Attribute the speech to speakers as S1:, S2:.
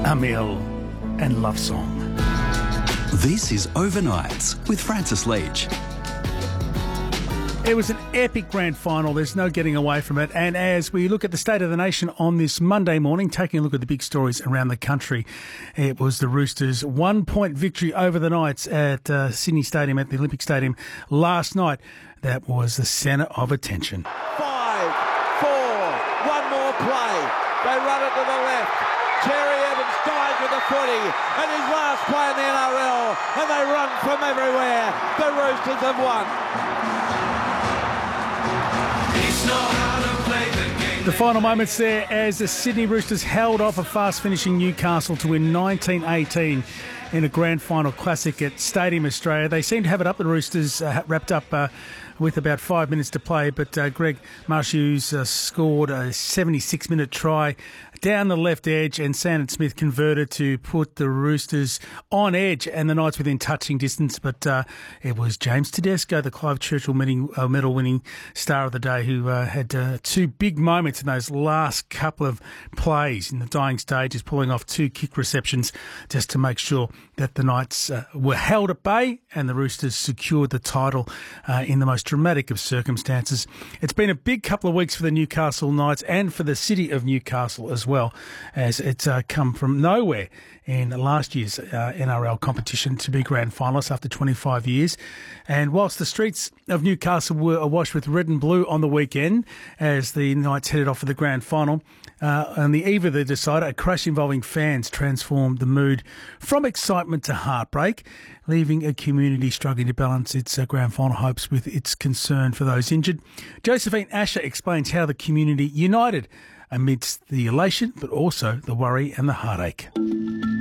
S1: Amil and Love Song.
S2: This is Overnights with Francis Leach.
S1: It was an epic grand final. There's no getting away from it. And as we look at the state of the nation on this Monday morning, taking a look at the big stories around the country, it was the Roosters' 1-point victory over the Knights at Sydney Stadium, at the Olympic Stadium last night. That was the centre of attention.
S3: 5, 4, one more play. They run it to the left. Cherry Evans dives with the footy and his last play in the NRL, and they run from everywhere. The Roosters have won.
S1: The final moments there as the Sydney Roosters held off a fast-finishing Newcastle to win 19-18 in a grand final classic at Stadium Australia. They seem to have it up. The Roosters wrapped up with about 5 minutes to play, but Greg Marshews scored a 76-minute try down the left edge, and Sandon Smith converted to put the Roosters on edge and the Knights within touching distance. But it was James Tedesco, the Clive Churchill medal-winning star of the day, who had two big moments in those last couple of plays in the dying stages, pulling off two kick receptions just to make sure that the Knights were held at bay and the Roosters secured the title in the most dramatic of circumstances. It's been a big couple of weeks for the Newcastle Knights and for the city of Newcastle as well, as it's come from nowhere in last year's NRL competition to be grand finalists after 25 years. And whilst the streets of Newcastle were awash with red and blue on the weekend as the Knights headed off for the grand final, on the eve of the decider, a crash involving fans transformed the mood from excitement to heartbreak, leaving a community struggling to balance its grand final hopes with its concern for those injured. Josephine Asher explains how the community united amidst the elation, but also the worry and the heartache.